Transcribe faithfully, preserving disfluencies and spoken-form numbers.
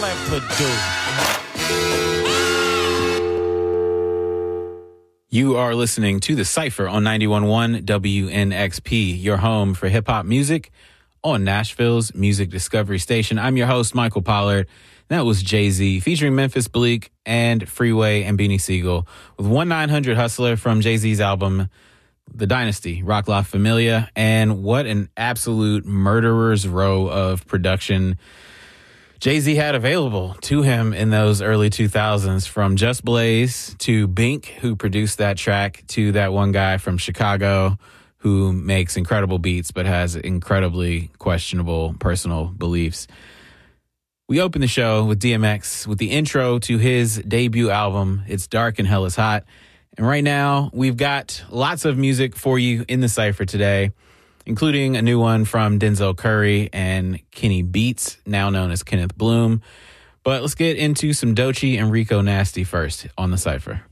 You are listening to The Cypher on ninety-one point one W N X P, your home for hip-hop music on Nashville's music discovery station. I'm your host, Michael Pollard. That was Jay-Z featuring Memphis Bleek and Freeway and Beanie Siegel with one nine hundred Hustler from Jay-Z's album, The Dynasty, Rock La Familia. And what an absolute murderer's row of production Jay-Z had available to him in those early two thousands, from Just Blaze to Bink, who produced that track, to that one guy from Chicago who makes incredible beats but has incredibly questionable personal beliefs. We open the show with D M X with the intro to his debut album, It's Dark and Hell is Hot. And right now, we've got lots of music for you in the Cypher today, including a new one from Denzel Curry and Kenny Beats, now known as Kenneth Bloom. But let's get into some Doechii and Rico Nasty first on the Cypher.